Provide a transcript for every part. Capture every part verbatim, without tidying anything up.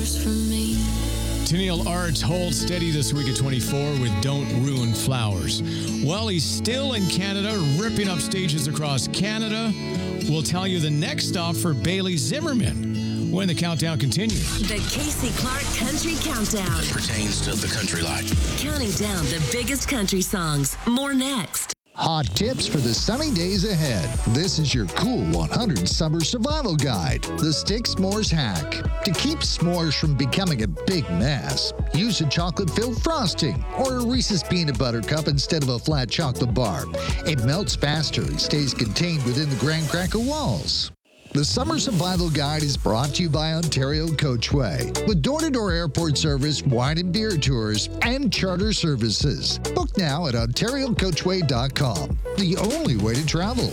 Tennille Arts holds steady this week at twenty-four with Don't Ruin Flowers. Well, he's still in Canada, ripping up stages across Canada. We'll tell you the next stop for Bailey Zimmerman when the countdown continues. The Casey Clark Country Countdown. Pertains to the country life. Counting down the biggest country songs. More next. Hot tips for the sunny days ahead. This is your Cool one hundred Summer Survival Guide. The Stick S'mores Hack. To keep s'mores from becoming a big mess, use a chocolate-filled frosting or a Reese's Peanut Butter Cup instead of a flat chocolate bar. It melts faster and stays contained within the graham cracker walls. The Summer Survival Guide is brought to you by Ontario Coachway, with door-to-door airport service, wine and beer tours, and charter services. Book now at ontario coachway dot com, the only way to travel.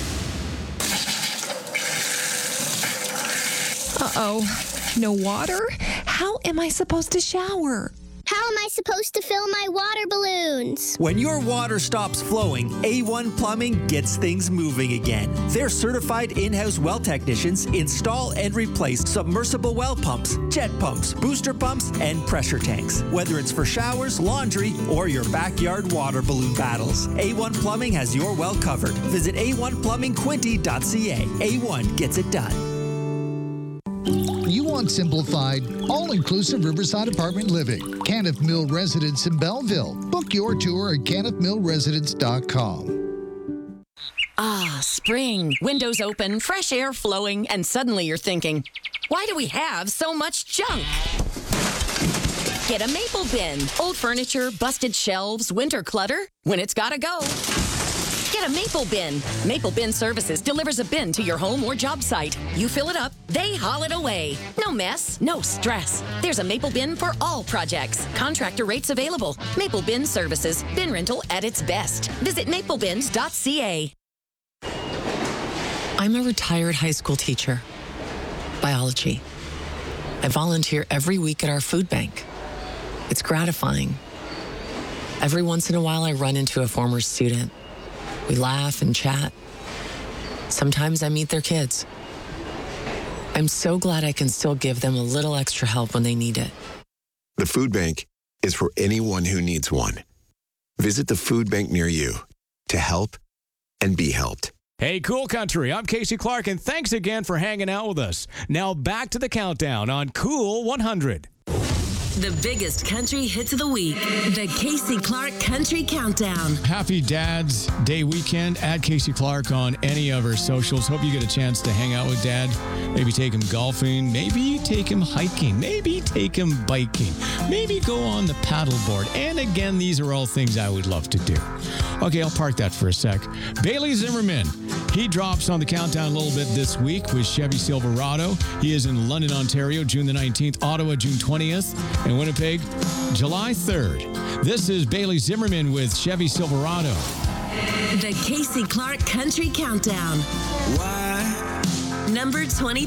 Uh-oh. No water? How am I supposed to shower? How am I supposed to fill my water balloons? When your water stops flowing, A one Plumbing gets things moving again. Their certified in-house well technicians install and replace submersible well pumps, jet pumps, booster pumps, and pressure tanks. Whether it's for showers, laundry, or your backyard water balloon battles, A one Plumbing has your well covered. Visit a one plumbing quinte dot c a. A one gets it done. You want simplified, all-inclusive Riverside apartment living. Kenneth Mill Residence in Belleville. Book your tour at kenneth mill residence dot com. Ah, spring. Windows open, fresh air flowing, and suddenly you're thinking, why do we have so much junk? Get a Maple Bin. Old furniture, busted shelves, winter clutter. When it's gotta go, get a Maple Bin. Maple Bin Services delivers a bin to your home or job site. You fill it up, they haul it away. No mess, no stress. There's a Maple Bin for all projects. Contractor rates available. Maple Bin Services. Bin rental at its best. Visit maple bins dot c a. I'm a retired high school teacher. Biology. I volunteer every week at our food bank. It's gratifying. Every once in a while, I run into a former student. We laugh and chat. Sometimes I meet their kids. I'm so glad I can still give them a little extra help when they need it. The Food Bank is for anyone who needs one. Visit the food bank near you to help and be helped. Hey, Cool Country, I'm Casey Clark, and thanks again for hanging out with us. Now back to the countdown on Cool one hundred. The biggest country hits of the week. The Casey Clark Country Countdown. Happy Dad's Day weekend. Add Casey Clark on any of our socials. Hope you get a chance to hang out with Dad. Maybe take him golfing. Maybe take him hiking. Maybe take him biking. Maybe go on the paddleboard. And again, these are all things I would love to do. Okay, I'll park that for a sec. Bailey Zimmerman. He drops on the countdown a little bit this week with Chevy Silverado. He is in London, Ontario, June the nineteenth, Ottawa, June twentieth, and Winnipeg, July third. This is Bailey Zimmerman with Chevy Silverado. The Casey Clark Country Countdown. Why? Number twenty-three.